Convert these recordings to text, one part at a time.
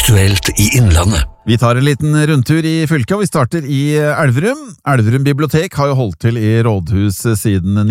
Aktuelt i Innlandet. Vi tar en liten rundtur i fylket, og vi starter i Elverum. Elverum bibliotek har jo holdt til i rådhuset siden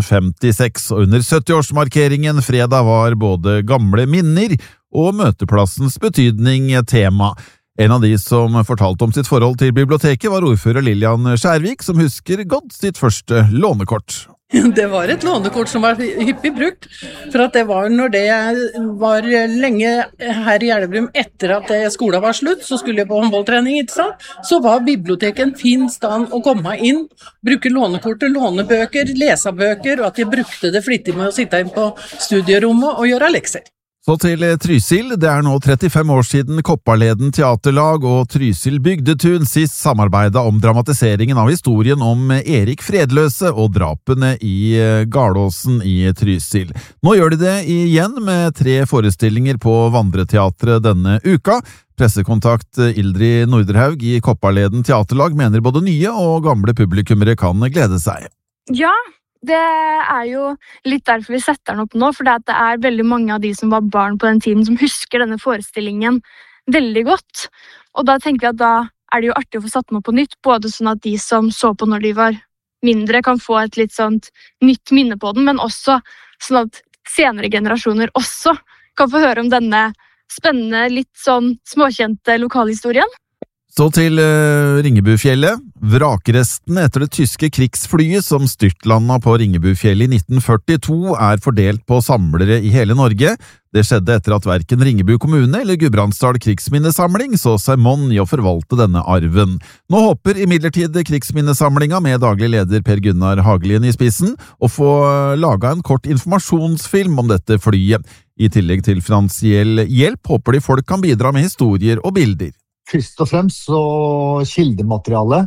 1956, og under 70-årsmarkeringen fredag var både gamle minner og møteplassens betydning tema. En av de som fortalte om sitt forhold til biblioteket var ordfører Lillian Skjærvik, som husker godt sitt første lånekort. Det var et lånekort som var hyppig brukt, for at det var når det var lenge her i Elverum etter at skolen var slutt, så skulle jeg på håndballtrening, ikke sant? Så var biblioteket en fin stand å komme inn, bruke lånekortet, låne bøker, lese bøker, og at jeg brukte det flittig med å sitte inn på studierommet og gjøre lekser. Så til Trysil. Det er nå 35 år siden Kopparleden teaterlag og Trysil Bygdetun sist samarbeidet om dramatiseringen av historien om Erik Fredløse og drapene i Garlåsen i Trysil. Nå gjør de det igjen med 3 forestillinger på Vandreteatret denne uka. Pressekontakt Ildrid Norderhaug i Kopparleden teaterlag mener både nye og gamle publikummere kan glede seg. Ja, det er jo litt derfor vi setter den opp nå, for det er veldig mange av de som var barn på den tiden som husker denne forestillingen veldig godt. Og da tenker vi at da er det jo artig å få satt den opp på nytt, både sånn at de som så på når de var mindre kan få et litt sånt nytt minne på den, men også sånn at senere generasjoner også kan få høre om denne spennende, litt sånn småkjente lokalhistorien. Så til Ringebufjellet. Vrakrestene etter det tyske krigsflyet som styrtlanda på Ringebufjellet i 1942 er fordelt på samlere i hele Norge. Det skjedde etter at hverken Ringebu kommune eller Gudbrandsdal krigsminnesamling så seg monn i å forvalte denne arven. Nå håper imidlertid krigsminnesamlinga med daglig leder Per Gunnar Hagelien i spissen å få laga en kort informasjonsfilm om dette flyet. I tillegg til finansiell hjelp håper de folk kan bidra med historier og bilder. Først og fremst så kildemateriale,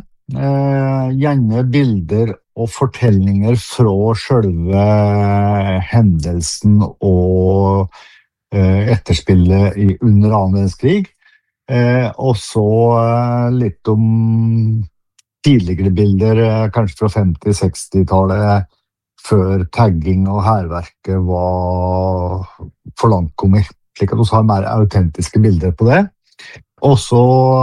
gjerne bilder og fortellinger fra selve hendelsen og etterspillet under annen verdenskrig, og så litt om tidligere bilder, kanskje fra 50-60-tallet, før tagging og hærverket var for langt kommet, slik at vi har mer autentiske bilder på det. Og så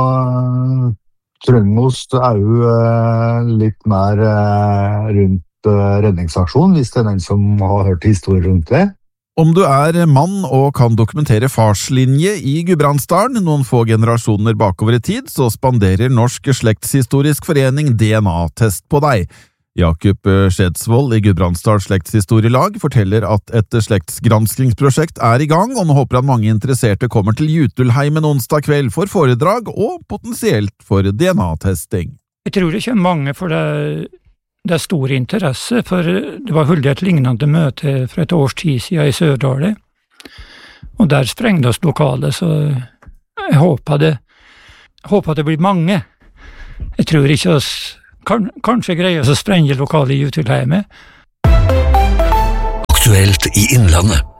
trenger vi jo litt mer rundt redningsaksjon, hvis det er den som har hørt historier rundt det. Om du er mann og kan dokumentere farslinje i Gudbrandsdalen noen få generasjoner bakover i tid, så spanderer Norsk Slektshistorisk Forening DNA-test på deg. Jakob Skjedsvold i Gudbrandsdal slektshistorielag forteller at et slektsgranskingsprosjekt er i gang, og nå håper han mange interesserte kommer til Jutulheimen onsdag kveld for foredrag og potensielt for DNA-testing. Jeg tror det kommer mange, for det er stor interesse, for det var hullet et lignende møte for et års tid siden i Sørdale, og der sprengte oss lokalet, så jeg håper det blir mange. Jeg tror ikke oss kanskje greier oss å sprenge lokalet i Jutulheimen. Aktuelt i Innlandet.